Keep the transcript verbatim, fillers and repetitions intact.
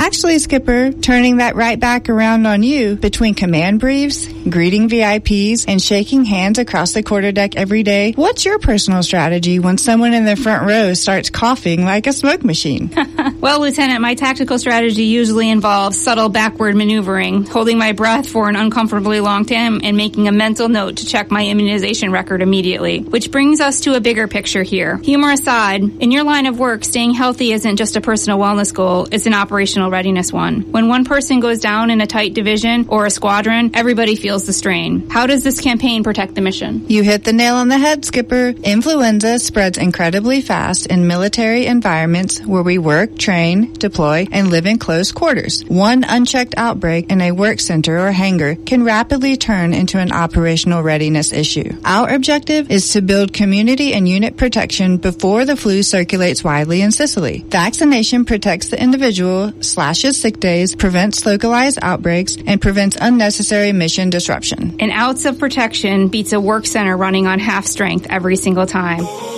Actually, Skipper, turning that right back around on you between command briefs, greeting V I Ps, and shaking hands across the quarterdeck every day, what's your personal strategy when someone in the front row starts coughing like a smoke machine? Well, Lieutenant, my tactical strategy usually involves subtle backward maneuvering, holding my breath for an uncomfortably long time, and making a mental note to check my immunization record immediately. Which brings us to a bigger picture here. Humor aside, in your line of work, staying healthy isn't just a personal wellness goal, it's an operational readiness one. When one person goes down in a tight division or a squadron, everybody feels the strain. How does this campaign protect the mission? You hit the nail on the head, Skipper. Influenza spreads incredibly fast in military environments where we work, train, deploy, and live in close quarters. One unchecked outbreak in a work center or hangar can rapidly turn into an operational readiness issue. Our objective is to build community and unit protection before the flu circulates widely in Sicily. Vaccination protects the individual, slashes sick days, prevents localized outbreaks, and prevents unnecessary mission disruption. An ounce of protection beats a work center running on half strength every single time.